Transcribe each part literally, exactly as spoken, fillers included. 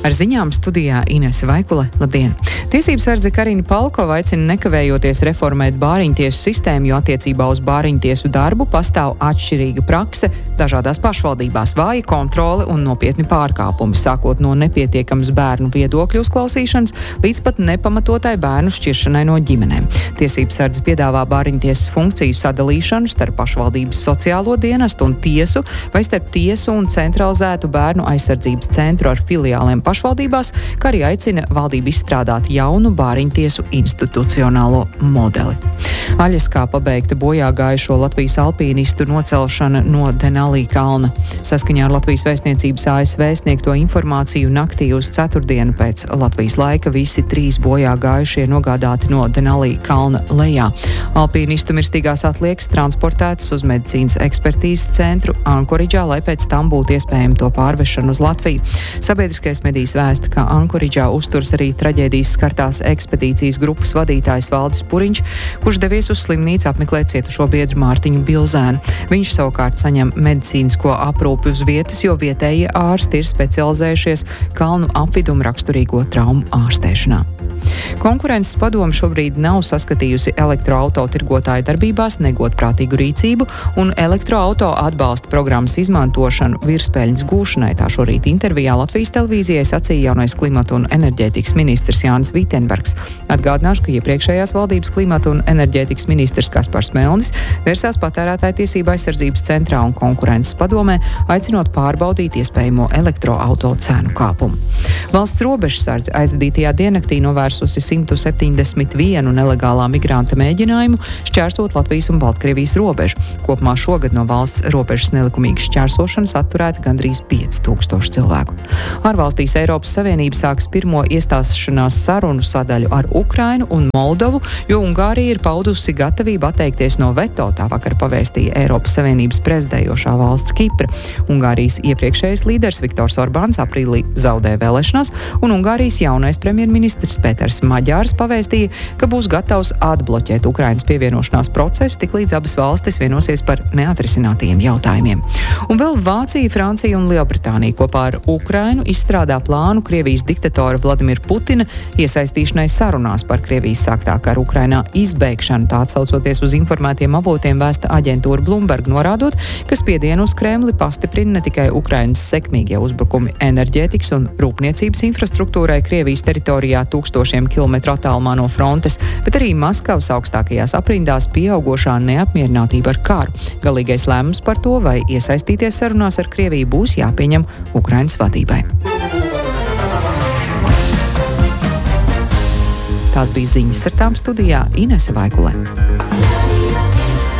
Ar ziņām studijā Inese Vaikule. Labdien! Tiesības sardze Karina Palkova aicina nekavējoties reformēt bāriņtiesu sistēmu, jo attiecībā uz bāriņtiesu darbu pastāv atšķirīga prakse dažādās pašvaldībās, vāja kontrole un nopietni pārkāpumi, sākot no nepietiekamas bērnu viedokļu uzklausīšanas līdz pat nepamatotai bērnu šķiršanai no ģimenēm. Tiesības sardze piedāvā bāriņtiesas funkciju sadalīšanu starp pašvaldības sociālo dienestu un tiesu vai starp tiesu un centralizētu bērnu aizsardzības centru ar filiāliem pašvaldībās, kā arī aicina valdību izstrādāt jaunu bāriņtiesu institucionālo modeli. Aļaskā pabeigta bojā gājušo Latvijas alpīnistu nocelšana no Denalī kalna. Saskaņā ar Latvijas vēstniecības A S V sniegto informāciju naktī uz ceturtdienu pēc Latvijas laika visi trīs bojā gājušie nogādāti no Denalī kalna lejā. Alpīnistu mirstīgās atliekas transportētas uz medicīnas ekspertīzes centru Ankoridžā, lai pēc tam būtu iespējama to pārvešana uz Latviju. Sabiedriskais medijs vēsta, ka Ankoridžā uzturas arī traģēdijas skartās ekspedīcijas grupas vadītājs Valdis Puriņš, kurš devies uz slimnīcu apmeklēt cietušo biedru Mārtiņu Bilzēnu. Viņš savukārt saņem medicīnisko aprūpi uz vietas, jo vietējie ārsti ir specializējušies kalnu apvidumu raksturīgo traumu ārstēšanā. Konkurences padome šobrīd nav saskatījusi elektroauto tirgotāju darbībās negodprātīgu rīcību un elektroauto atbalsta programmas izmantošanu virspēļņas gūšanai. Tā šorīt intervijā Latvijas televīzijai sacīja jaunais klimata un enerģētikas ministrs Jānis Vitenbergs. Atgādināšu, ka iepriekšējās valdības klimata un enerģētikas ministrs Kaspars Melnis vērsās patērētāju tiesību aizsardzības centrā un konkurences padomē, aicinot pārbaudīt iespējamo elektroauto cenu kāpumu. Valsts robežsardze aizvadītajā diennaktī novērsusi simt septiņdesmit vienu nelegālā migranta mēģinājumu šķērsot Latvijas un Baltkrievijas robežu. Kopumā šogad no valsts robežas nelikumīgas šķērsošanas atturēta gandrīz pieci tūkstoši cilvēku. Ārvalstīs Eiropas Savienība sāks pirmo iestāšanās sarunu sadaļu ar Ukrainu un Moldovu, jo Ungārija ir paudusi gatavību atteikties no veto, tā vakar pavēstīja Eiropas Savienības prezidējošā valsts Kipra. Ungārijas iepriekšējais līderis Viktors Orbāns aprīlī zaudēja vēlēšanās, un Ungārijas jaunais premjerministrs Pēters Maģārs pavēstīja, ka būs gatavs atbloķēt Ukrainas pievienošanās procesu, tiklīdz abas valstis vienosies par neatrisinātajiem jautājumiem. Un vēl Vācija, Francija un Lielbritānija kopā ar Ukrainu izstrādā plānu Krievijas diktatora Vladimira Putina iesaistīšanai sarunās par Krievijas sāktā kara Ukrainā izbeigšanu, tā atsaucoties uz informētiem avotiem vēsta aģentūra Bloomberg, norādot, ka spiedienu uz Kremli pastiprina ne tikai Ukrainas sekmīgie uzbrukumi enerģētikas un rūpniecības infrastruktūrai Krievijas teritorijā tūkstošiem kilometru attālumā no frontes, bet arī Maskavas augstākajās aprindās pieaugošā neapmierinātība ar karu. Galīgais lēmums par to, vai iesaistīties sarunās ar Krieviju, būs jāpieņem Ukrainas vadībai. Tās bija ziņas, ar tām studijā Inese Vaikule.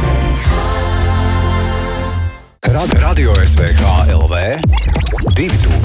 Radio S V K L V divi